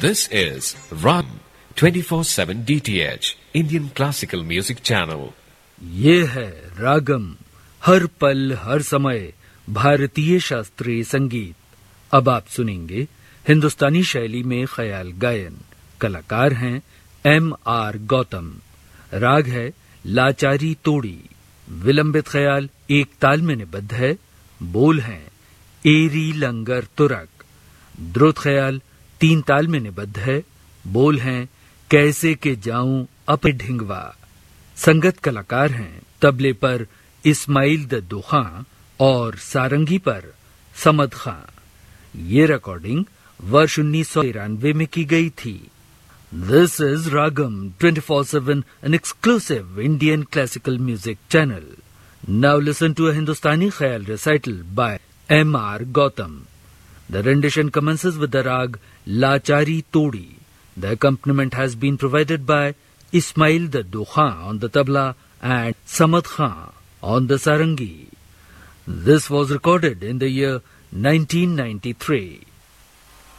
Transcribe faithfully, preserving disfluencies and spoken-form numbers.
This is Run twenty-four seven D T H Indian Classical Music Channel. ये है रागम, हर पल हर समय भारतीय शास्त्रीय संगीत। अब आप सुनेंगे हिंदुस्तानी शैली में ख्याल गायन। कलाकार हैं एम आर गौतम। राग है लाचारी तोड़ी। विलंबित ख्याल एक ताल में निबद्ध है। बोल हैं एरी लंगर तुरक। द्रुत ख्याल तीन ताल में निबद्ध है। बोल हैं कैसे के जाऊं अपे ढिंगवा। संगत कलाकार हैं तबले पर इस्माइल दद्दू खां और सारंगी पर समद खां। ये रिकॉर्डिंग वर्ष उन्नीस सौ तिरानवे में की गई थी। This is ragam twenty-four seven, an exclusive Indian classical music channel. Now listen to a Hindustani khayal recital by M R Gautam. The rendition commences with the rag Lachari Todi. The accompaniment has been provided by Ismail Daddu Khan on the tabla and Samad Khan on the sarangi. This was recorded in the year nineteen ninety-three.